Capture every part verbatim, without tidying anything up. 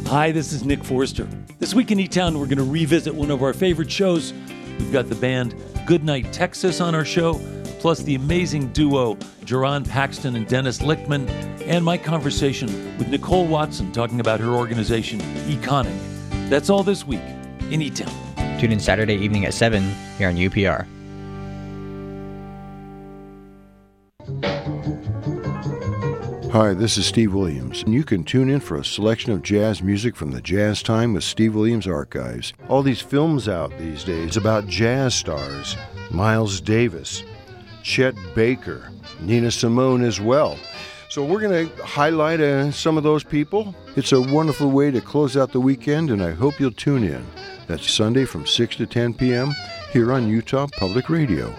Hi, this is Nick Forster. This week in E-Town, we're going to revisit one of our favorite shows. We've got the band Goodnight Texas on our show, plus the amazing duo Jerron Paxton and Dennis Lichtman, and my conversation with Nicole Watson talking about her organization, Econic. That's all this week in E-Town. Tune in Saturday evening at seven here on U P R. Hi, this is Steve Williams, and you can tune in for a selection of jazz music from the Jazz Time with Steve Williams Archives. All these films out these days about jazz stars, Miles Davis, Chet Baker, Nina Simone as well. So we're going to highlight uh, some of those people. It's a wonderful way to close out the weekend, and I hope you'll tune in. That's Sunday from six to ten p.m. here on Utah Public Radio.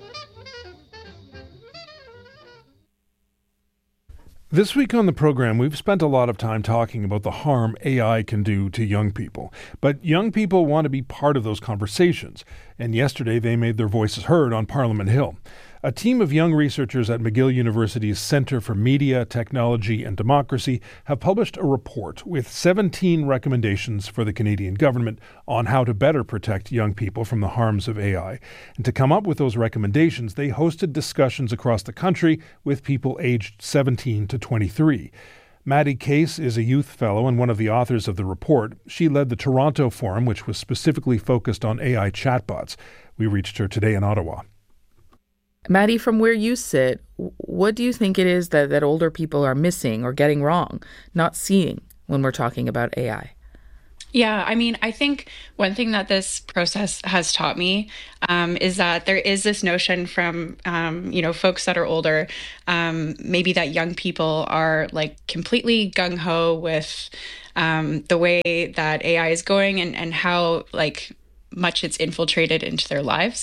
This week on the program, we've spent a lot of time talking about the harm A I can do to young people. But young people want to be part of those conversations. And yesterday, they made their voices heard on Parliament Hill. A team of young researchers at McGill University's Centre for Media, Technology and Democracy have published a report with seventeen recommendations for the Canadian government on how to better protect young people from the harms of A I. And to come up with those recommendations, they hosted discussions across the country with people aged seventeen to twenty-three. Maddie Case is a youth fellow and one of the authors of the report. She led the Toronto Forum, which was specifically focused on A I chatbots. We reached her today in Ottawa. Maddie, from where you sit, what do you think it is that, that older people are missing or getting wrong, not seeing when we're talking about A I? Yeah, I mean, I think one thing that this process has taught me um, is that there is this notion from, um, you know, folks that are older, um, maybe that young people are like completely gung-ho with um, the way that A I is going and, and how like much it's infiltrated into their lives.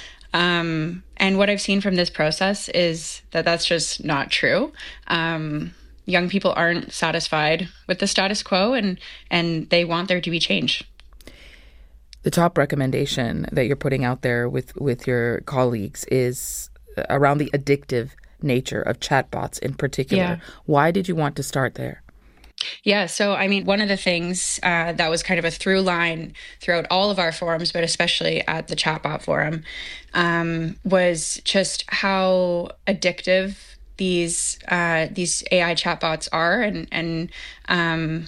Um, and what I've seen from this process is that that's just not true. Um, young people aren't satisfied with the status quo and, and they want there to be change. The top recommendation that you're putting out there with, with your colleagues is around the addictive nature of chatbots in particular. Yeah. Why did you want to start there? Yeah, so I mean, one of the things uh, that was kind of a through line throughout all of our forums, but especially at the Chatbot Forum, um, was just how addictive these uh, these A I chatbots are, and and um,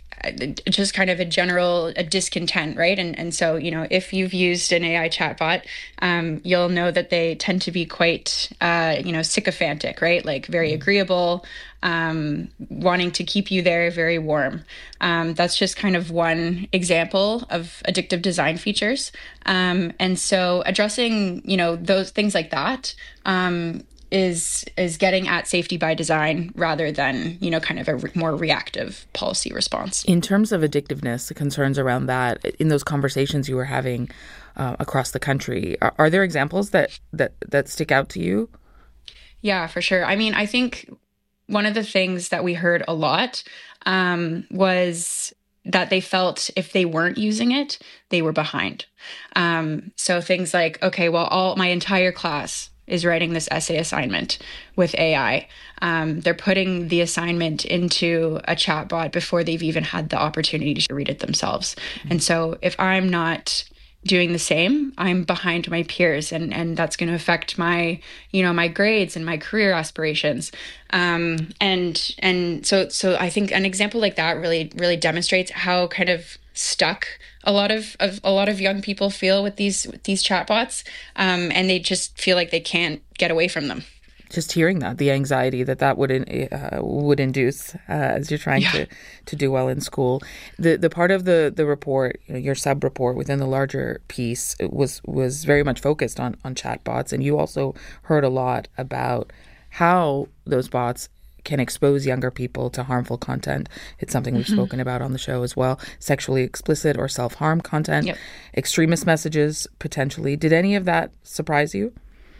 just kind of a general a discontent, right? And and so, you know, if you've used an A I chatbot, um, you'll know that they tend to be quite, uh, you know, sycophantic, right? Like very agreeable, um, wanting to keep you there, very warm. Um, that's just kind of one example of addictive design features. Um, and so addressing, you know, those things like that, um, is is getting at safety by design rather than, you know, kind of a re- more reactive policy response. In terms of addictiveness, the concerns around that, in those conversations you were having uh, across the country, are, are there examples that, that, that stick out to you? Yeah, for sure. I mean, I think one of the things that we heard a lot um, was that they felt if they weren't using it, they were behind. Um, so things like, okay, well, all my entire class is writing this essay assignment with A I. Um, they're putting the assignment into a chatbot before they've even had the opportunity to read it themselves. Mm-hmm. And so if I'm not doing the same, I'm behind my peers, and, and that's going to affect my, you know, my grades and my career aspirations. Um, and and so so I think an example like that really really demonstrates how kind of stuck a lot of, of a lot of young people feel with these with these chatbots, um, and they just feel like they can't get away from them. Just hearing that, the anxiety that that would uh, would induce uh, as you're trying yeah. to, to do well in school. The the part of the the report, you know, your sub report within the larger piece, was was very much focused on on chatbots, and you also heard a lot about how those bots can expose younger people to harmful content. It's something we've mm-hmm. spoken about on the show as well. Sexually explicit or self-harm content, yep. extremist messages, potentially. Did any of that surprise you?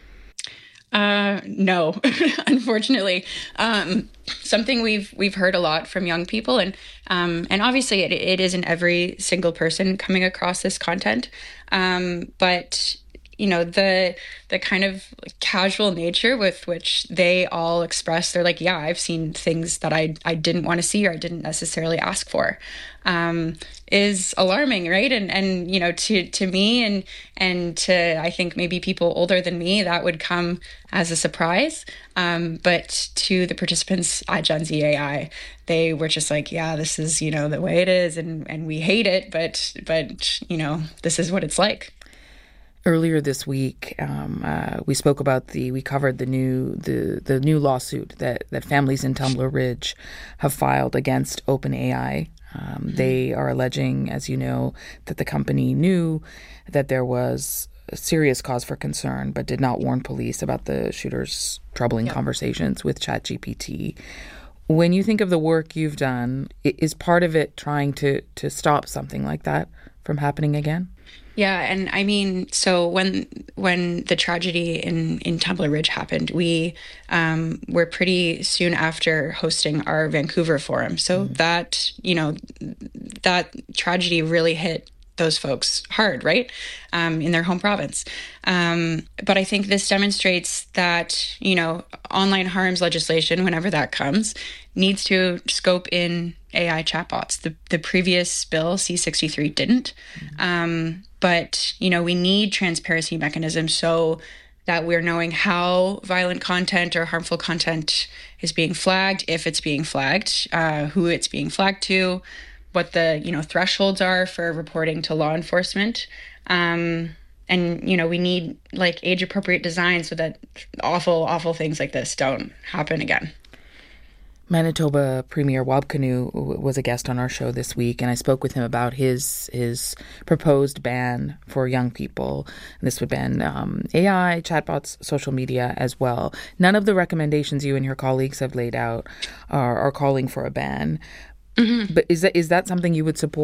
Uh, no, unfortunately. Um, something we've we've heard a lot from young people, and um, and obviously it, it isn't every single person coming across this content, um, but you know, the the kind of casual nature with which they all express, they're like, yeah, I've seen things that I I didn't want to see or I didn't necessarily ask for, um, is alarming, right? And and you know, to to me and and to I think maybe people older than me, that would come as a surprise. Um, but to the participants at Gen Z A I, they were just like, yeah, this is, you know, the way it is, and and we hate it, but but you know, this is what it's like. Earlier this week, um, uh, we spoke about the we covered the new the the new lawsuit that, that families in Tumbler Ridge have filed against OpenAI. Um, mm-hmm. They are alleging, as you know, that the company knew that there was a serious cause for concern, but did not warn police about the shooter's troubling yep. conversations with ChatGPT. When you think of the work you've done, is part of it trying to to stop something like that from happening again? Yeah, and I mean, so when when the tragedy in, in Tumbler Ridge happened, we um, were pretty soon after hosting our Vancouver forum. So mm. that, you know, that tragedy really hit those folks hard, right, um, in their home province. Um, but I think this demonstrates that, you know, online harms legislation, whenever that comes, needs to scope in A I chatbots. The the previous bill, C sixty-three, didn't. Mm-hmm. Um, but, you know, we need transparency mechanisms so that we're knowing how violent content or harmful content is being flagged, if it's being flagged, uh, who it's being flagged to, what the, you know, thresholds are for reporting to law enforcement. Um, and, you know, we need like age appropriate design so that awful, awful things like this don't happen again. Manitoba Premier Wabkanu was a guest on our show this week, and I spoke with him about his his proposed ban for young people. This would ban um, A I, chatbots, social media as well. None of the recommendations you and your colleagues have laid out are, are calling for a ban. Mm-hmm. But is that is that something you would support?